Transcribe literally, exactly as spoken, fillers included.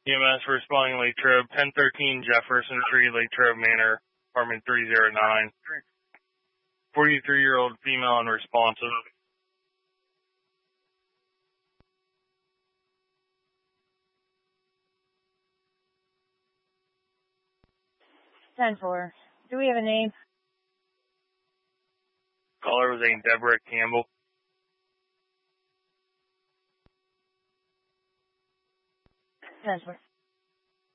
E M S responding Latrobe, ten thirteen Jefferson Street, Latrobe Manor, apartment three oh nine. forty-three-year-old female unresponsive. ten four. Do we have a name? Caller was a Deborah Campbell. ten four.